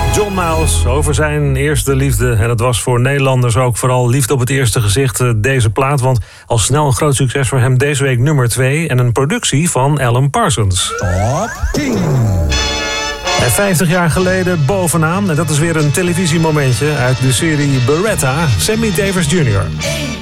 John Miles over zijn eerste liefde. En het was voor Nederlanders ook vooral liefde op het eerste gezicht, deze plaat. Want al snel een groot succes voor hem, deze week nummer 2. En een productie van Alan Parsons. Top 10. En 50 jaar geleden bovenaan. En dat is weer een televisiemomentje uit de serie Beretta. Sammy Davis Jr.